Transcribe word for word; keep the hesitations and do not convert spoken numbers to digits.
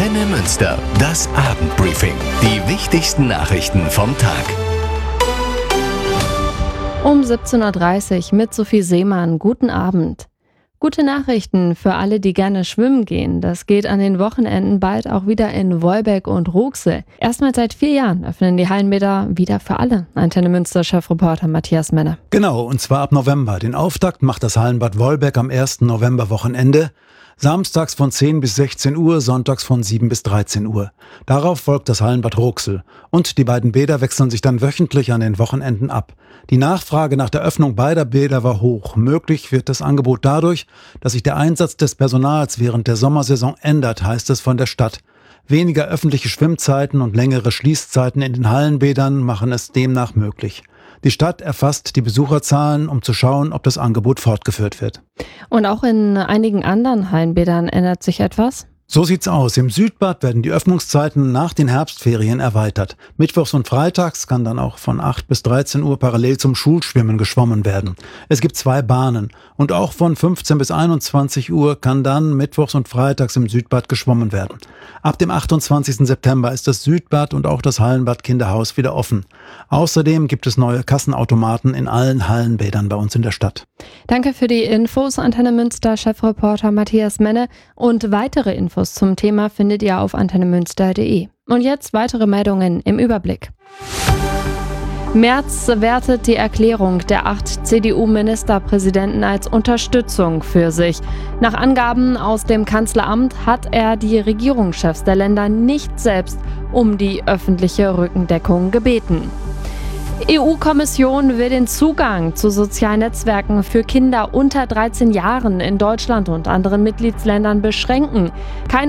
Antenne Münster, das Abendbriefing. Die wichtigsten Nachrichten vom Tag. Um siebzehn Uhr dreißig mit Sophie Seemann. Guten Abend. Gute Nachrichten für alle, die gerne schwimmen gehen. Das geht an den Wochenenden bald auch wieder in Wolbeck und Ruxel. Erstmals seit vier Jahren öffnen die Hallenbäder wieder für alle. Antenne Münster Chefreporter Matthias Menner. Genau, und zwar ab November. Den Auftakt macht das Hallenbad Wolbeck am ersten November-Wochenende. Samstags von zehn bis sechzehn Uhr, sonntags von sieben bis dreizehn Uhr. Darauf folgt das Hallenbad Ruxel. Und die beiden Bäder wechseln sich dann wöchentlich an den Wochenenden ab. Die Nachfrage nach der Öffnung beider Bäder war hoch. Möglich wird das Angebot dadurch, dass sich der Einsatz des Personals während der Sommersaison ändert, heißt es von der Stadt. Weniger öffentliche Schwimmzeiten und längere Schließzeiten in den Hallenbädern machen es demnach möglich. Die Stadt erfasst die Besucherzahlen, um zu schauen, ob das Angebot fortgeführt wird. Und auch in einigen anderen Hallenbädern ändert sich etwas? So sieht's aus. Im Südbad werden die Öffnungszeiten nach den Herbstferien erweitert. Mittwochs und freitags kann dann auch von acht bis dreizehn Uhr parallel zum Schulschwimmen geschwommen werden. Es gibt zwei Bahnen und auch von fünfzehn bis einundzwanzig Uhr kann dann mittwochs und freitags im Südbad geschwommen werden. Ab dem achtundzwanzigsten September ist das Südbad und auch das Hallenbad Kinderhaus wieder offen. Außerdem gibt es neue Kassenautomaten in allen Hallenbädern bei uns in der Stadt. Danke für die Infos, Antenne Münster Chefreporter Matthias Menne. Und weitere Infos zum Thema findet ihr auf antenne münster punkt de. Und jetzt weitere Meldungen im Überblick. Merz wertet die Erklärung der acht C D U-Ministerpräsidenten als Unterstützung für sich. Nach Angaben aus dem Kanzleramt hat er die Regierungschefs der Länder nicht selbst um die öffentliche Rückendeckung gebeten. E U-Kommission will den Zugang zu sozialen Netzwerken für Kinder unter dreizehn Jahren in Deutschland und anderen Mitgliedsländern beschränken. Keine